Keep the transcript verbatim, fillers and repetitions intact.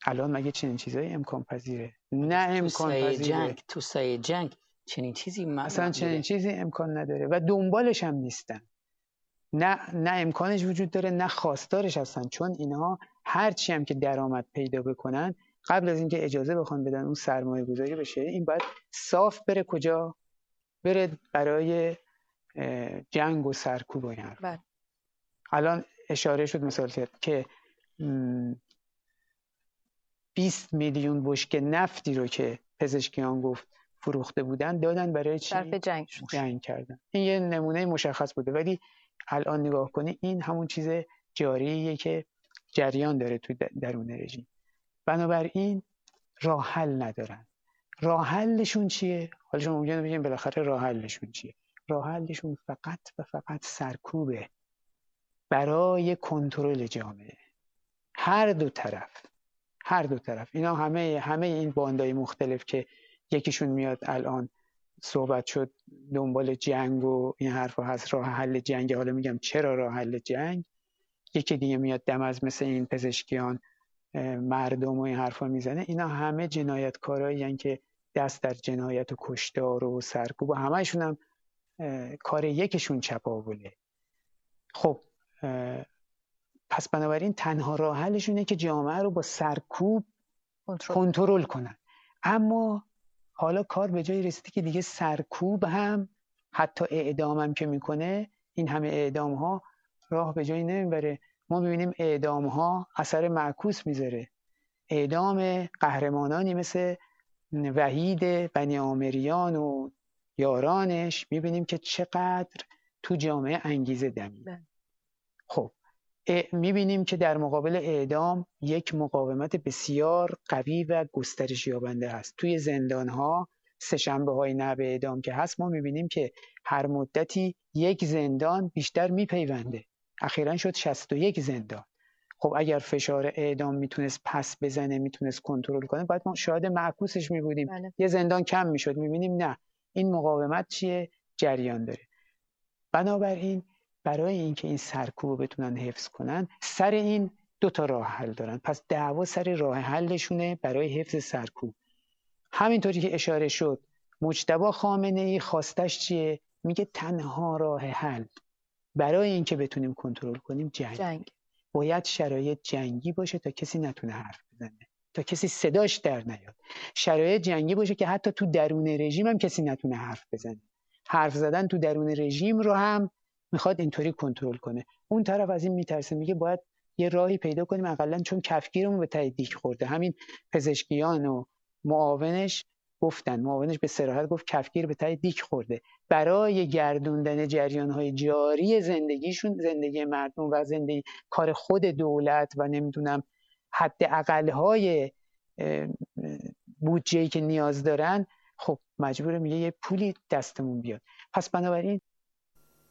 الان مگه چنین چیزایی امکان پذیره؟ نه امکان پذیره. جنگ تو سایه جنگ چنین چیزی م... اصلا چنین چیزی امکان نداره و دنبالش هم نیستن. نه نه امکانش وجود داره، نه خواستارش هستن، چون اینها هرچی هم که درآمد پیدا بکنن قبل از اینکه اجازه بخوان بدن اون سرمایه گذاری بشه، این باید صاف بره کجا؟ بره برای جنگ و سرکوب و این حرفا. الان اشاره شد مثال که بیست میلیون بشکه نفتی رو که پزشکیان گفت فروخته بودن دادن برای چی؟ صرف جنگ شد. جنگ کردن. این یه نمونه مشخص بوده، ولی الان نگاه کنی این همون چیز جاریه که جریان داره تو درون رژیم. بنابراین راه حل ندارن. راه حلشون چیه؟ حالا شما ممکنه بگین بالاخره راه حلشون چیه؟ راه حلشون فقط و فقط سرکوبه برای کنترل جامعه. هر دو طرف هر دو طرف اینا همه همه این باندهای مختلف که یکیشون میاد الان صحبت شد دنبال جنگ و این حرفا هست، راه حل جنگ. حالا میگم چرا راه حل جنگ؟ یکی دیگه میاد دم از مثل این پزشکیان مردم و این حرفا میزنه. اینا همه جنایتکارایی هستن که دست در جنایت و کشتار و سرکوب و همه‌شون هم کار یکیشون چپاوله. خب پس بنابراین تنها راه حلشونه که جامعه رو با سرکوب کنترل کنن. اما حالا کار به جایی رسیده که دیگه سرکوب هم، حتی اعدام هم که میکنه، این همه اعدام ها راه به جایی نمیبره. ما میبینیم اعدام ها اثر معکوس میذاره. اعدام قهرمانانی مثل وحید بنی آمریان و یارانش میبینیم که چقدر تو جامعه انگیزه دمید. خب میبینیم که در مقابل اعدام یک مقاومت بسیار قوی و گسترش یابنده هست. توی زندان‌ها سه شنبه های نحوه اعدام که هست، ما میبینیم که هر مدتی یک زندان بیشتر میپیونده. اخیراً شد شصت و یک زندان. خب اگر فشار اعدام میتونست پس بزنه، میتونست کنترل کنه، باید ما شاهد معکوسش میبودیم. بله. یه زندان کم میشد. میبینیم نه، این مقاومت چیه؟ جریان داره. بنابراین برای اینکه این سرکوب بتونن حفظ کنن، سر این دو تا راه حل دارن. پس دعوا سر راه حلشونه برای حفظ سرکوب. همینطوری که اشاره شد، مجتبی خامنه‌ای خواستش چیه؟ میگه تنها راه حل برای اینکه بتونیم کنترل کنیم جنگ. جنگ. باید شرایط جنگی باشه تا کسی نتونه حرف بزنه، تا کسی صداش در نیاد. شرایط جنگی باشه که حتی تو درون رژیم هم کسی نتونه حرف بزنه. حرف زدن تو درون رژیم رو هم میخواد اینطوری کنترل کنه. اون طرف از این میترسه، میگه باید یه راهی پیدا کنیم اقلا، چون کفگیرمون به ته دیگ خورده. همین پزشکیان و معاونش گفتن، معاونش به صراحت گفت کفگیر به ته دیگ خورده. برای گردوندن جریان‌های جاری زندگیشون، زندگی مردم و زندگی کار خود دولت و نمیدونم حداقل‌های بودجه‌ای که نیاز دارن، خب مجبوره میگه یه پولی دستمون بیاد. پس بنابراین